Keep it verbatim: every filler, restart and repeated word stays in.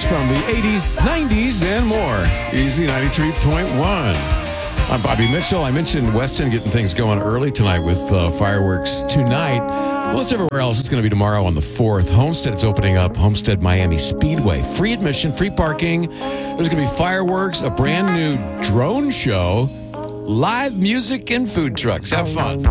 from the eighties, nineties, and more. Easy ninety-three point one. I'm Bobby Mitchell. I mentioned Weston getting things going early tonight with uh, fireworks tonight. Most everywhere else, it's going to be tomorrow on the fourth. Homestead is opening up. Homestead Miami Speedway. Free admission, free parking. There's going to be fireworks, a brand new drone show, live music, and food trucks. Have fun.